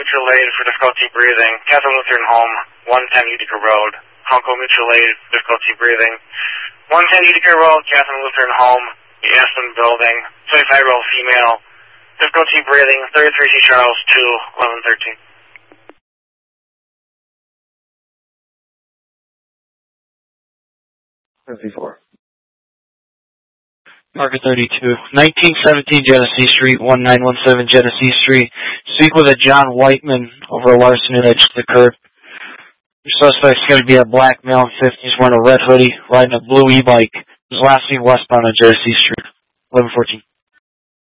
Mutual Aid for difficulty breathing. Catholic Lutheran Home, 110 Utica Road. Honko Mutual Aid, difficulty breathing. 110 Utica Road, Catholic Lutheran Home, the Aspen Building. 25-year-old female, difficulty breathing. 33 C. Charles, 2, 1113. 54. Market 32. 1917 Genesee Street, 1917 Genesee Street. Speak with a John Whiteman over a larceny that just occurred. Your suspect's going to be a black male in 50s wearing a red hoodie, riding a blue e-bike. His last seen westbound on Genesee Street, 1114.